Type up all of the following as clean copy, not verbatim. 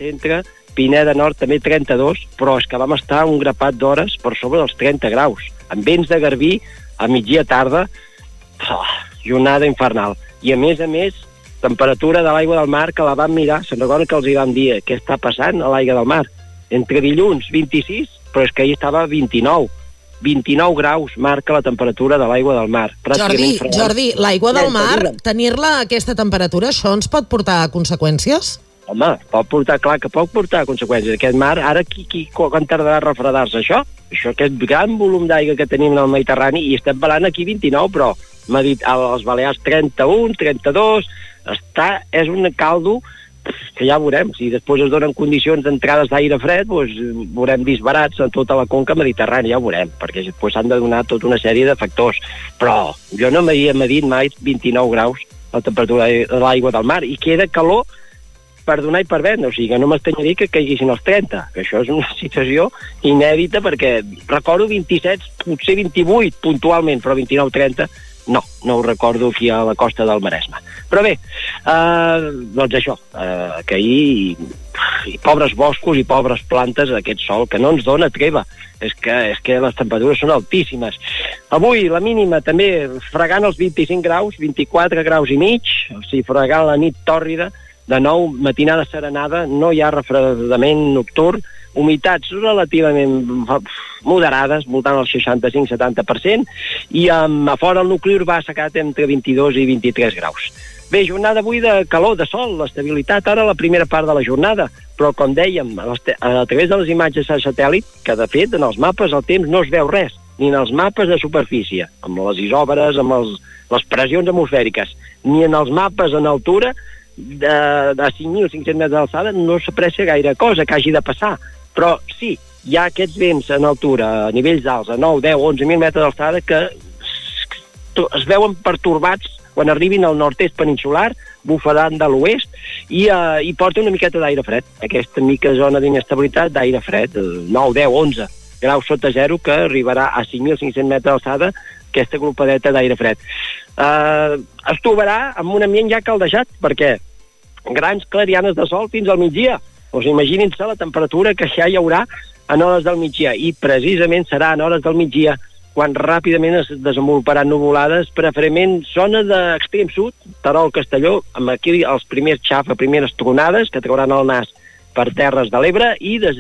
Centre, Pineda Nord també 32, però és que vam estar un grapat d'hores per sobre dels 30 graus. Amb vents de garbí a migdia tarda, jornada infernal. I a més, temperatura de l'aigua del mar que la vam mirar, se'n recorden que els hi vam dir què està passant a l'aigua del mar. Entre dilluns 26, però és que ahir estava 29. 29 graus marca la temperatura de l'aigua del mar. Jordi, l'aigua del mar, tenir-la a aquesta temperatura, això ens pot portar a conseqüències? Home, clar que pot portar conseqüències. Aquest mar, ara quan tardarà a refredar-se això? Aquest gran volum d'aigua que tenim en el Mediterrani, i estem parlant aquí 29, però m'ha dit als Balears 31, 32, és un caldo que ja veurem. Si després es donen condicions d'entrades d'aire fred, doncs veurem disbarats en tota la conca mediterrània, ja ho veurem, perquè després s'han de donar tota una sèrie de factors. Però jo no m'havia medit mai 29 graus la temperatura de l'aigua del mar, i queda calor per donar i per vendre, o sigui que no m'estranyaria que caiguessin els 30, que això és una situació inèdita, perquè recordo 27, potser 28 puntualment, però 29-30 no ho recordo aquí a la costa del Maresme. Però bé, doncs això, que ahir i pobres boscos i pobres plantes, aquest sol que no ens dona treva, és que les temperatures són altíssimes. Avui la mínima també fregant els 25 graus, 24 graus i mig, o sigui, fregant la nit tòrrida. De nou, matinada serenada, no hi ha refredament nocturn, humitats relativament moderades, voltant al 65-70%, i a fora el nucli urbà s'ha quedat entre 22 i 23 graus. Bé, jornada avui de calor, de sol, l'estabilitat ara a la primera part de la jornada, però com dèiem, a través de les imatges de satèl·lit, que de fet en els mapes el temps no es veu res, ni en els mapes de superfície, amb les isòbares, amb les pressions atmosfèriques, ni en els mapes en altura de 5.500 metres d'alçada no s'aprecia gaire cosa que hagi de passar, però sí, hi ha aquests vents en altura, a nivells alts, a 9, 10, 11.000 metres d'alçada, que es veuen pertorbats quan arribin al nord-est peninsular, bufaran de l'oest, i porta una miqueta d'aire fred, aquesta mica zona d'inestabilitat d'aire fred, 9, 10, 11 graus sota zero, que arribarà a 5.500 metres d'alçada, aquesta glopadeta d'aire fred. Es trobarà amb un ambient ja caldejat, perquè grans clarianes de sol fins al migdia. Doncs imaginin-se la temperatura que ja hi haurà en hores del migdia, i precisament serà en hores del migdia quan ràpidament es desenvoluparan nuvolades, preferentment zona d'extrem sud, Terol, Castelló, amb aquí els primers primeres tronades que trauran el nas per terres de l'Ebre,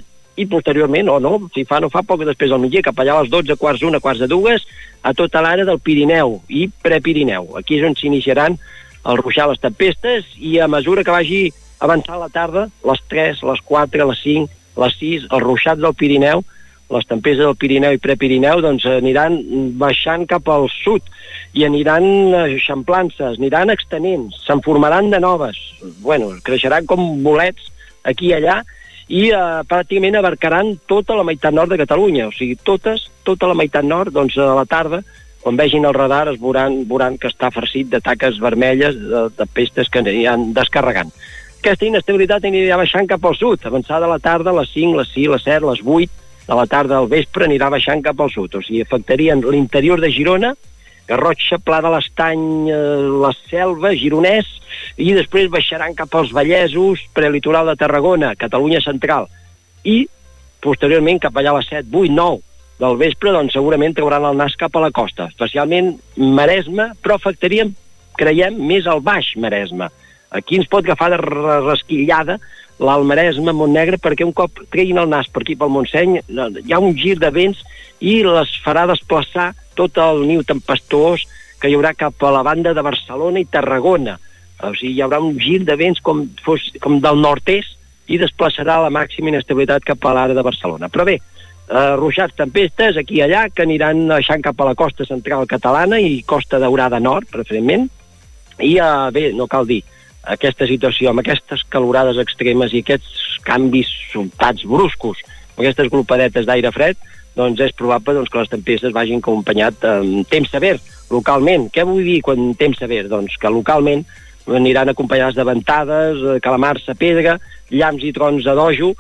i posteriorment, o no, si fa no fa, poc després del migdia, cap allà a les 12, quarts d'una, quarts de dues, a tota l'àrea del Pirineu i Prepirineu. Aquí és on s'iniciaran el ruixar, les tempestes, i a mesura que vagi avançant la tarda, les 3, les 4, les 5, les 6, els ruixats del Pirineu, les tempestes del Pirineu i Prepirineu, doncs aniran baixant cap al sud i aniran eixamplant-se, aniran extenent, se'n formaran de noves, creixeran com bolets aquí i allà, i pràcticament abarcaran tota la meitat nord de Catalunya, o sigui, tota la meitat nord, doncs a la tarda, quan vegin el radar, es veuran que està farcit de taques vermelles, de pestes que aniran descarregant. Aquesta inestabilitat anirà baixant cap al sud, avançada a la tarda, a les 5, les 6, les 7, les 8, a la tarda al vespre anirà baixant cap al sud, o sigui, afectarien l'interior de Girona, Garrotxa, Pla de l'Estany, la Selva, Gironès, i després baixaran cap als Vallesos, prelitoral de Tarragona, Catalunya central, i posteriorment cap allà a les 7, 8, 9 del vespre, doncs segurament trauran el nas cap a la costa, especialment Maresme, però afectarien, creiem, més al Baix Maresme. Aquí ens pot agafar de resquillada l'Alt Maresme, Montnegre, perquè un cop treguin el nas per aquí pel Montseny, hi ha un gir de vents i les farà desplaçar tot el niu tempestuós que hi haurà cap a la banda de Barcelona i Tarragona. O sigui, hi haurà un gir de vents com del nord-est i desplaçarà la màxima inestabilitat cap a l'àrea de Barcelona. Però bé, ruixats, tempestes, aquí i allà, que aniran baixant cap a la costa central catalana i Costa Daurada nord, preferentment. I bé, no cal dir, aquesta situació, amb aquestes calorades extremes i aquests canvis sobtats, bruscos, amb aquestes glopadetes d'aire fred, doncs és probable que les tempestes vagin acompanyat amb temps sever, localment. Què vull dir quan temps sever? Doncs que localment aniran acompanyats de ventades, calamars a pedra, llamps i trons a dojo,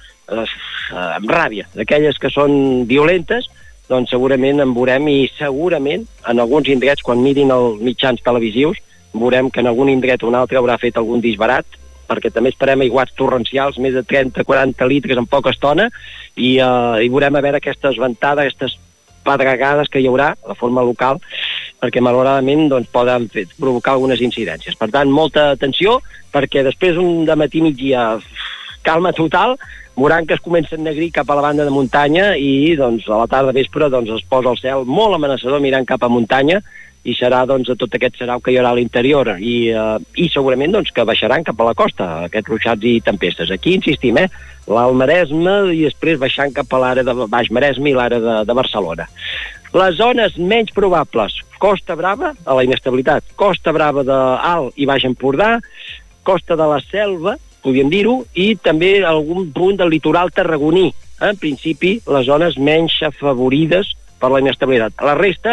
amb ràbia, d'aquelles que són violentes, doncs segurament en veurem, i segurament en alguns indrets, quan mirin els mitjans televisius, veurem que en algun indret o un altre haurà fet algun disbarat, perquè també esperem aiguats torrencials, més de 30-40 litres en poca estona, i veurem a veure aquestes ventades, aquestes pedregades que hi haurà de forma local, perquè malauradament doncs, poden provocar algunes incidències. Per tant, molta atenció, perquè després un dematí migdia calma total, veuran que es comença a negrir cap a la banda de muntanya i doncs, a la tarda vespre doncs, es posa el cel molt amenaçador mirant cap a muntanya i serà doncs, tot aquest serau que hi haurà a l'interior i segurament doncs, que baixaran cap a la costa, aquests ruixats i tempestes. Aquí insistim, l'Alt Maresme i després baixant cap a l'àrea de Baix Maresme i l'àrea de Barcelona. Les zones menys probables, Costa Brava, a la inestabilitat, Costa Brava d'Alt i Baix Empordà, Costa de la Selva, podríem dir-ho, i també algun punt del litoral tarragoní. En principi, les zones menys afavorides per la inestabilitat. A la resta,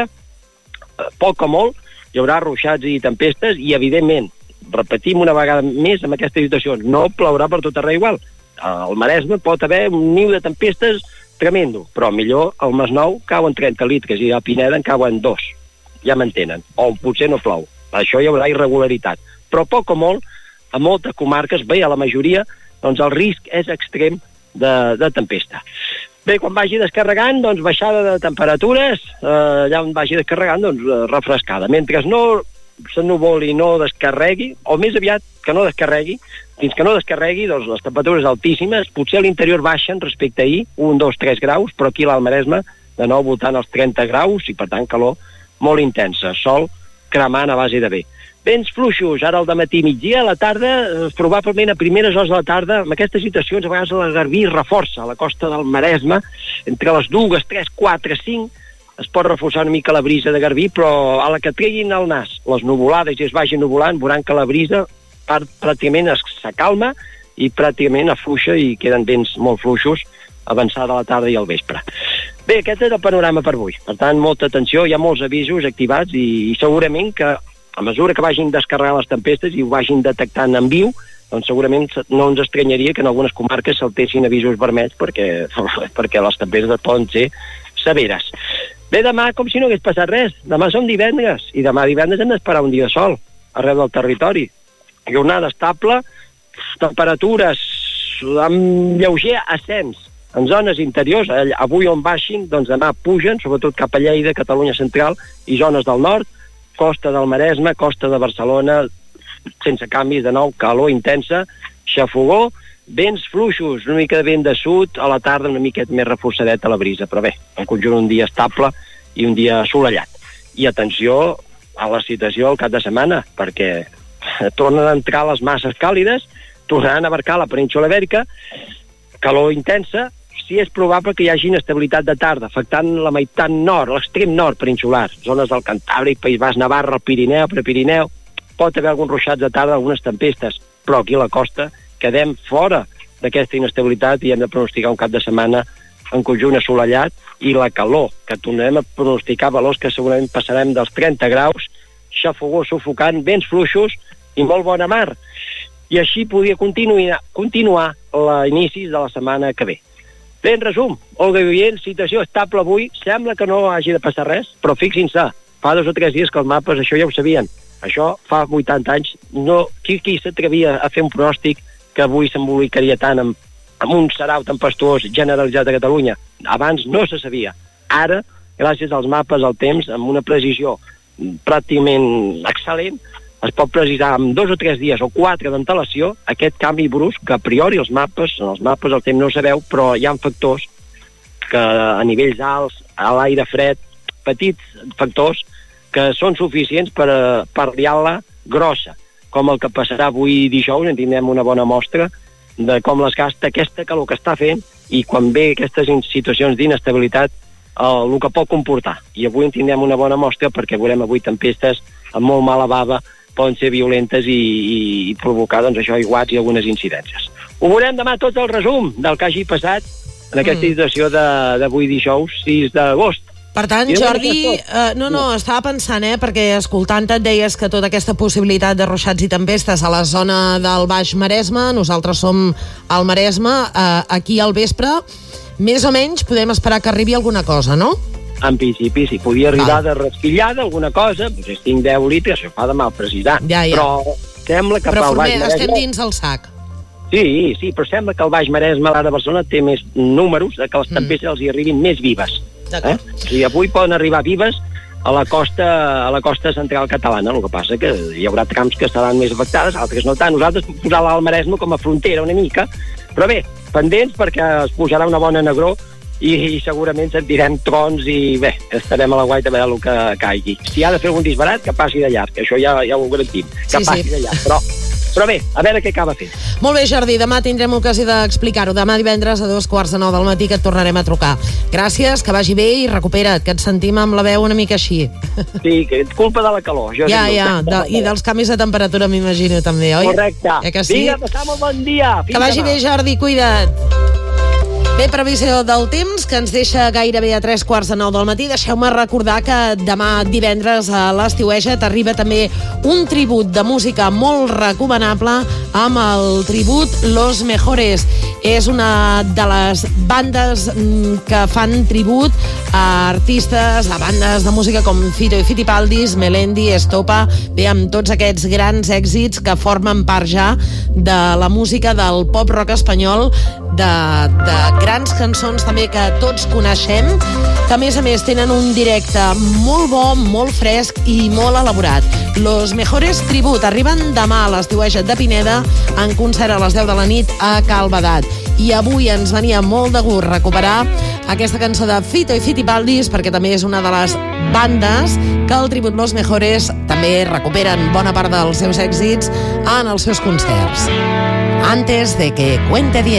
poc o molt, hi haurà ruixats i tempestes i, evidentment, repetim una vegada més amb aquesta situació, no plourà per tot arreu igual. Al Maresme pot haver un niu de tempestes tremendo, però millor al Masnou cauen 30 litres i a Pineda en cauen 2. Ja m'entenen. O potser no plou. Això hi haurà irregularitat. Però poc o molt, a moltes comarques, bé, a la majoria, doncs el risc és extrem de tempesta. Bé, quan vagi descarregant, doncs baixada de temperatures, allà on vagi descarregant, doncs refrescada. Mentre no s'ennuvoli i no descarregui, o més aviat que no descarregui, fins que no descarregui, doncs les temperatures altíssimes, potser a l'interior baixen respecte a ahir, 1, 2, 3 graus, però aquí a l'Alt Maresme, de nou voltant als 30 graus, i per tant calor molt intensa, sol cremant a base de bé. Vents fluixos, ara al dematí migdia, a la tarda, probablement a primeres hores de la tarda, amb aquestes situacions, a vegades la Garbí reforça, a la costa del Maresme, entre les 2, 3, 4, 5, es pot reforçar una mica la brisa de Garbí, però a la que treguin el nas les nuvolades i es vagin nuvolant, veuran que la brisa pràcticament s'acalma i pràcticament afluixa i queden vents molt fluixos avançada a la tarda i al vespre. Bé, aquest és el panorama per avui. Per tant, molta atenció, hi ha molts avisos activats i segurament que a mesura que vagin descarregant les tempestes i ho vagin detectant en viu, doncs segurament no ens estranyaria que en algunes comarques saltessin avisos vermells perquè les tempestes poden ser severes. Bé, demà, com si no hagués passat res. Demà som divendres, i demà divendres hem d'esperar un dia de sol arreu del territori. Jornada estable, temperatures amb lleuger ascens en zones interiors, avui on baixin, doncs demà pugen, sobretot cap a Lleida, Catalunya Central i zones del nord, costa del Maresme, costa de Barcelona, sense canvis, de nou, calor intensa, xafogó, vents fluixos, una mica de vent de sud, a la tarda una miqueta més reforçadet a la brisa, però bé, en conjunt un dia estable i un dia assolellat. I atenció a la situació al cap de setmana, perquè tornen a entrar les masses càlides, tornaran a abarcar la península Ibèrica, calor intensa, si és probable que hi hagi inestabilitat de tarda, afectant la meitat nord, l'extrem nord peninsular, zones del Cantàbric, País Basc, Navarra, el Pirineu, Prepirineu, pot haver alguns ruixats de tarda, algunes tempestes, però aquí a la costa quedem fora d'aquesta inestabilitat i hem de pronosticar un cap de setmana en conjunt assolellat i la calor, que tornarem a pronosticar valors que segurament passarem dels 30 graus, xafogó sufocant, vents fluixos i molt bona mar. I així podria continuar l'inici de la setmana que ve. Bé, en resum, Olga i oients, situació estable avui, sembla que no hagi de passar res, però fixin-se, fa 2 o 3 dies que els mapes això ja ho sabien. Això fa 80 anys, qui s'atrevia a fer un pronòstic que avui s'embolicaria tant amb un serau tempestuós generalitzat a Catalunya? Abans no se sabia. Ara, gràcies als mapes, al temps, amb una precisió pràcticament excel·lent, es pot precisar amb 2 o 3 dies o 4 d'antelació aquest canvi brusc que a priori en els mapes el temps no ho sabeu, però hi ha factors que a nivells alts, a l'aire fred, petits factors que són suficients per liar-la grossa, com el que passarà avui dijous, en tindrem una bona mostra de com les gasta aquesta calor que està fent i quan ve aquestes situacions d'inestabilitat el que pot comportar. I avui en tindrem una bona mostra perquè veurem avui tempestes amb molt mala bava, poden ser violentes i provocar doncs, això, aiguats i algunes incidències. Ho veurem demà tot el resum del que hagi passat en aquesta situació d'avui dijous 6 d'agost. Per tant, Jordi, estava pensant, perquè escoltant-te et deies que tota aquesta possibilitat de ruixats i tempestes a la zona del Baix Maresme, nosaltres som al Maresme, aquí al vespre, més o menys podem esperar que arribi alguna cosa, no? En principi, si podia arribar de resquillada, alguna cosa, doncs 5-10 litres, això fa de mal precisar. Ja. sembla que però pel Baix Maresme... estem dins el sac. Sí, però sembla que el Baix Maresme, l'ara de Barcelona, té més números, que les tempestes els hi arribin més vives. O sigui, avui poden arribar vives a la costa central catalana. El que passa que hi haurà trams que estaran més afectades, altres no tant. Nosaltres posar l'Alt Maresme com a frontera una mica, però bé, pendents perquè es pujarà una bona negror i segurament sentirem trons i bé, estarem a la guaita a veure el que caigui. Si ha de fer algun disbarat, que passi de llarg, això ja ho garantim, que passi de llarg, però bé, a veure què acaba fent. Molt bé, Jordi, demà tindrem ocasió d'explicar-ho. Demà divendres a 2:45 del matí que et tornarem a trucar. Gràcies, que vagi bé i recupera't, que et sentim amb la veu una mica així. Sí, que és culpa de la calor. I dels canvis de temperatura, m'imagino, també, oi? Correcte. Que sí? Vinga, passar molt bon dia. Que vagi bé, Jordi, cuida't. Bé, previsió del temps, que ens deixa gairebé a 3:45 del matí. Deixeu-me recordar que demà divendres a l'Estiueja t'arriba també un tribut de música molt recomanable amb el tribut Los Mejores. És una de les bandes que fan tribut a artistes, a bandes de música com Fito i Fitipaldis, Melendi, Estopa, bé, amb tots aquests grans èxits que formen part ja de la música del pop-rock espanyol, de grans cançons també que tots coneixem, que a més tenen un directe molt bo, molt fresc i molt elaborat. Los Mejores Tribut arriben demà a l'Estiueja de Pineda en concert a les 10 de la nit a Cal Badat. I avui ens venia molt de gust recuperar aquesta cançó de Fito i Fitipaldis, perquè també és una de les bandes que el tribut Los Mejores també recuperen bona part dels seus èxits en els seus concerts. Antes de que cuente 10.